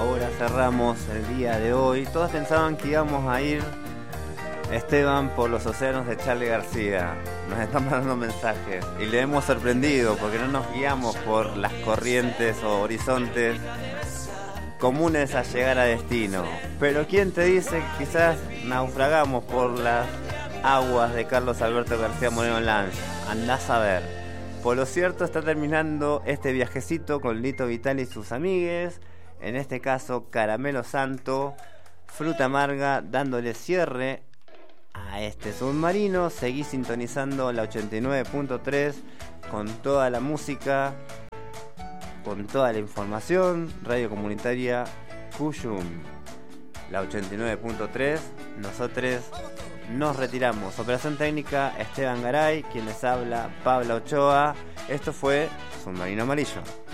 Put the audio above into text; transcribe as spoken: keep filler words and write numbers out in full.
ahora cerramos el día de hoy. Todos pensaban que íbamos a ir, Esteban, por los océanos de Charly García. Nos están mandando mensajes y le hemos sorprendido porque no nos guiamos por las corrientes o horizontes comunes a llegar a destino. Pero ¿quién te dice que quizás naufragamos por las aguas de Carlos Alberto García Moreno Lange? Andás a ver. Por lo cierto, está terminando este viajecito con Lito Vitale y sus amigues. En este caso, Caramelo Santo, Fruta Amarga, dándole cierre a este submarino. Seguí sintonizando la ochenta y nueve punto tres con toda la música, con toda la información. Radio Comunitaria Cuyum, la ochenta y nueve punto tres. Nosotros nos retiramos. Operación técnica Esteban Garay, quien les habla Pablo Ochoa. Esto fue Submarino Amarillo.